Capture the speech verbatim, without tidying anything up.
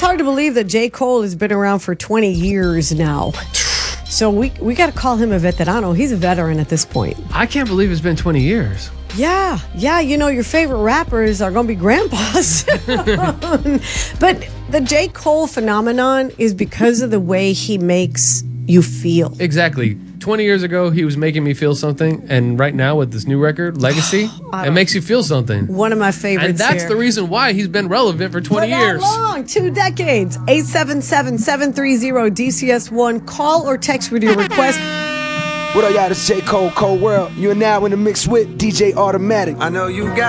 hard to believe that J. Cole has been around for twenty years now. So we we got to call him a veterano. He's a veteran at this point. I can't believe it's been twenty years. Yeah, yeah. You know, your favorite rappers are going to be grandpas. But the J. Cole phenomenon is because of the way he makes you feel. Exactly. twenty years ago, he was making me feel something. And right now, with this new record, Legacy, it makes you feel something. One of my favorites. And that's here. the reason why he's been relevant for twenty for that years. long, two decades. eight seven seven, seven three zero, D C S one. Call or text with your request. What up, y'all? This is J. Cole, Cold World. You are now in the mix with D J Automatic. I know you got